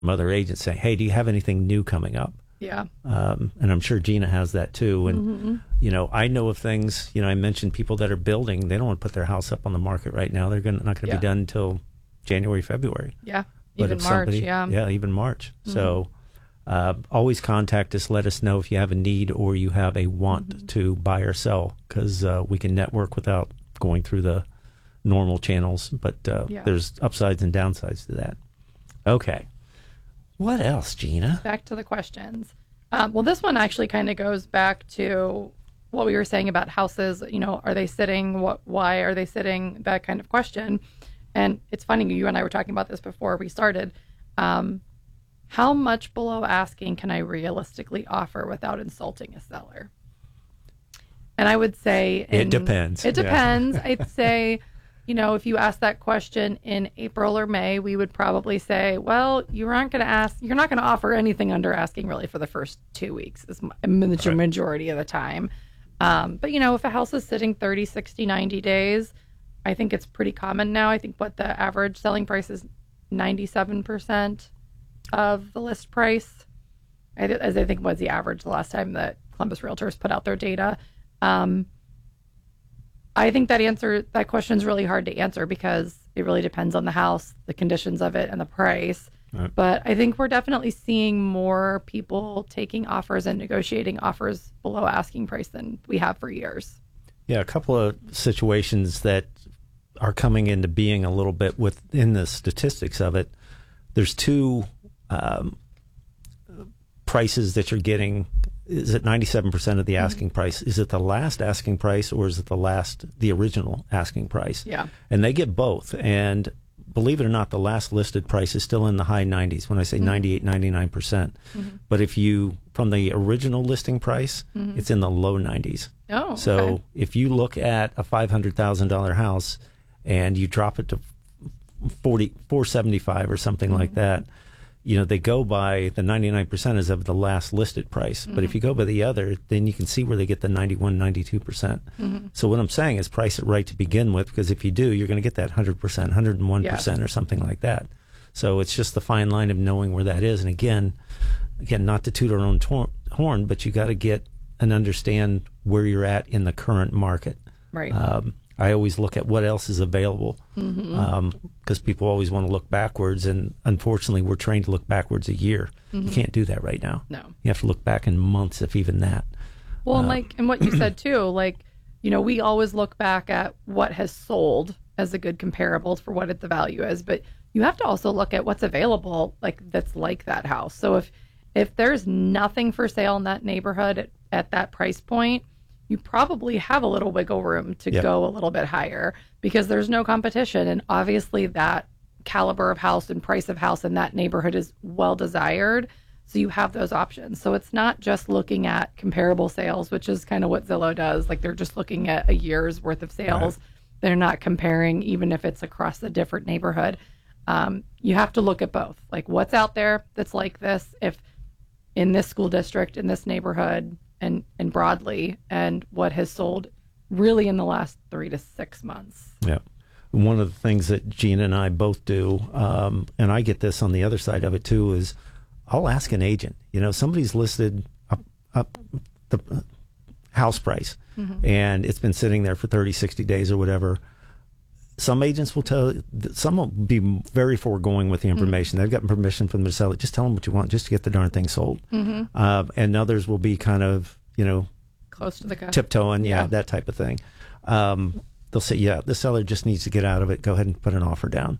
other agents saying, hey, do you have anything new coming up? Yeah. And I'm sure Gina has that too. And, I know of things, I mentioned people that are building, they don't want to put their house up on the market right now. They're not going to be done until January, February. Yeah. But Even March, yeah. Yeah, even March. So always contact us. Let us know if you have a need or you have a want to buy or sell, because we can network without going through the normal channels. But there's upsides and downsides to that. Okay. What else, Gina? Back to the questions. Well, this one actually kind of goes back to what we were saying about houses. Are they sitting? Why are they sitting? That kind of question. And it's funny, you and I were talking about this before we started. How much below asking can I realistically offer without insulting a seller? And I would say it depends. It depends. I'd say, if you ask that question in April or May, we would probably say, well, you're not going to offer anything under asking really for the first 2 weeks, is the majority of the time. But if a house is sitting 30, 60, 90 days, I think it's pretty common now. I think what the average selling price is 97% of the list price, as I think was the average the last time that Columbus Realtors put out their data. I think that question is really hard to answer because it really depends on the house, the conditions of it, and the price. Right. But I think we're definitely seeing more people taking offers and negotiating offers below asking price than we have for years. Yeah, a couple of situations that are coming into being a little bit within the statistics of it. There's two prices that you're getting. Is it 97% of the asking price? Is it the last asking price, or is it the original asking price? Yeah. And they get both. And believe it or not, the last listed price is still in the high 90s. When I say 98, 99%. But if from the original listing price, it's in the low 90s. Oh, so okay. If you look at a $500,000 house and you drop it to $475 or something like that, they go by the 99% is of the last listed price. But if you go by the other, then you can see where they get the 91, 92%. So what I'm saying is price it right to begin with, because if you do, you're going to get that 100%, 101% or something like that. So it's just the fine line of knowing where that is. And again, not to toot our own horn, but you got to get and understand where you're at in the current market. Right. I always look at what else is available, because people always want to look backwards, and unfortunately, we're trained to look backwards a year. You can't do that right now. No, you have to look back in months, if even that. Well, and what you said too, we always look back at what has sold as a good comparable for what the value is, but you have to also look at what's available, that's like that house. So if there's nothing for sale in that neighborhood at that price point, you probably have a little wiggle room to go a little bit higher because there's no competition. And obviously that caliber of house and price of house in that neighborhood is well desired. So you have those options. So it's not just looking at comparable sales, which is kind of what Zillow does. They're just looking at a year's worth of sales. Right. They're not comparing, even if it's across a different neighborhood. You have to look at both. What's out there that's like this, if in this school district, in this neighborhood, and broadly, and what has sold really in the last 3 to 6 months. Yeah. One of the things that Gina and I both do, and I get this on the other side of it too, is I'll ask an agent, somebody's listed up the house price and it's been sitting there for 30, 60 days or whatever. Some agents will some will be very foregoing with the information. They've gotten permission from the seller. Just tell them what you want just to get the darn thing sold. And others will be kind of, close to the cup, tiptoeing, that type of thing. They'll say, the seller just needs to get out of it. Go ahead and put an offer down.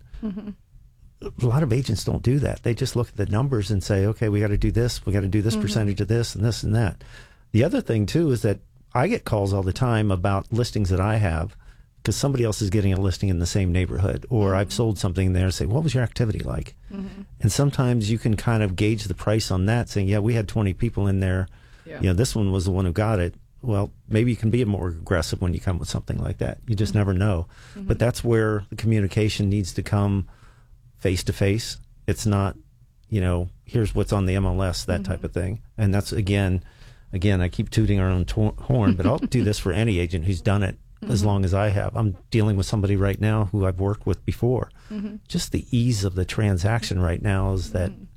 A lot of agents don't do that. They just look at the numbers and say, okay, we got to do this. We got to do this percentage of this and this and that. The other thing, too, is that I get calls all the time about listings that I have, because somebody else is getting a listing in the same neighborhood, or I've sold something there and say, what was your activity like? And sometimes you can kind of gauge the price on that, saying, we had 20 people in there. This one was the one who got it. Well, maybe you can be more aggressive when you come with something like that. You just never know. But that's where the communication needs to come face to face. It's not, here's what's on the MLS, that type of thing. And that's, again, I keep tooting our own horn, but I'll do this for any agent who's done it as long as I have. I'm dealing with somebody right now who I've worked with before. Just the ease of the transaction right now is that